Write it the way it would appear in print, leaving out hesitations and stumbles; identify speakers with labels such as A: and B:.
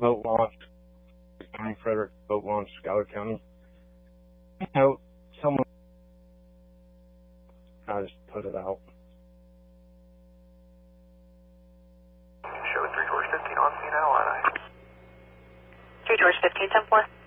A: boat launch, County, Frederick boat launch, Schuyler County. Note, someone, I just put it out.
B: Show 3 George 15 on scene, Atlanta.
C: 3 George 15, 10-4.